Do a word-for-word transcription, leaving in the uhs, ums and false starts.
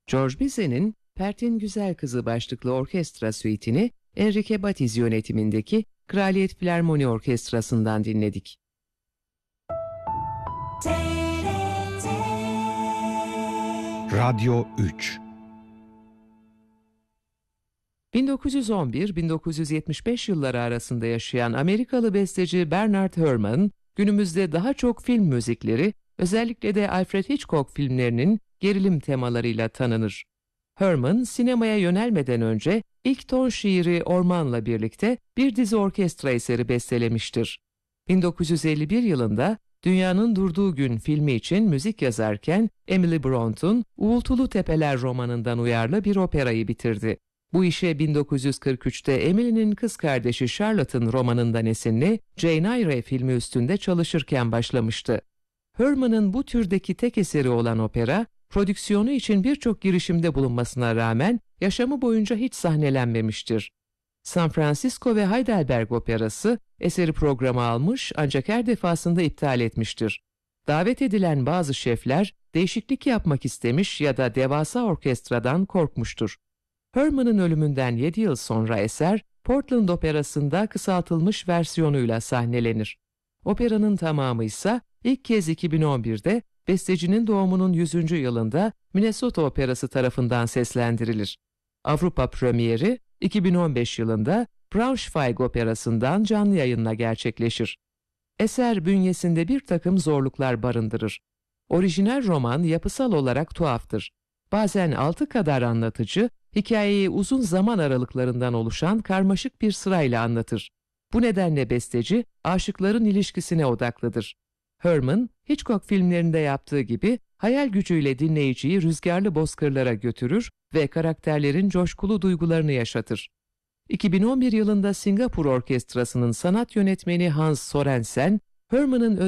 George Bizet'in Pert'in Güzel Kızı başlıklı orkestra suite'ini Enrique Batiz yönetimindeki Kraliyet Filarmoni Orkestrası'ndan dinledik. Radyo üç bin dokuz yüz on bir - bin dokuz yüz yetmiş beş yılları arasında yaşayan Amerikalı besteci Bernard Herrmann, günümüzde daha çok film müzikleri, özellikle de Alfred Hitchcock filmlerinin gerilim temalarıyla tanınır. Herrmann, sinemaya yönelmeden önce ilk ton şiiri Orman'la birlikte bir dizi orkestra eseri bestelemiştir. bin dokuz yüz elli bir yılında Dünyanın Durduğu Gün filmi için müzik yazarken Emily Bronte'un Uğultulu Tepeler romanından uyarlı bir operayı bitirdi. Bu işe bin dokuz yüz kırk üçte Emily'nin kız kardeşi Charlotte'ın romanından esinli Jane Eyre filmi üstünde çalışırken başlamıştı. Herrmann'ın bu türdeki tek eseri olan opera, prodüksiyonu için birçok girişimde bulunmasına rağmen yaşamı boyunca hiç sahnelenmemiştir. San Francisco ve Heidelberg Operası eseri programa almış ancak her defasında iptal etmiştir. Davet edilen bazı şefler değişiklik yapmak istemiş ya da devasa orkestradan korkmuştur. Herrmann'ın ölümünden yedi yıl sonra eser Portland Operası'nda kısaltılmış versiyonuyla sahnelenir. Operanın tamamı ise ilk kez iki bin on birde bestecinin doğumunun yüzüncü yılında Minnesota Operası tarafından seslendirilir. Avrupa premieri iki bin on beş yılında Braunschweig Operası'ndan canlı yayınla gerçekleşir. Eser bünyesinde bir takım zorluklar barındırır. Orijinal roman yapısal olarak tuhaftır. Bazen altı kadar anlatıcı, hikayeyi uzun zaman aralıklarından oluşan karmaşık bir sırayla anlatır. Bu nedenle besteci, aşıkların ilişkisine odaklıdır. Herrmann, Hitchcock filmlerinde yaptığı gibi hayal gücüyle dinleyiciyi rüzgarlı bozkırlara götürür ve karakterlerin coşkulu duygularını yaşatır. iki bin on bir yılında Singapur Orkestrası'nın sanat yönetmeni Hans Sorensen, Herrmann'ın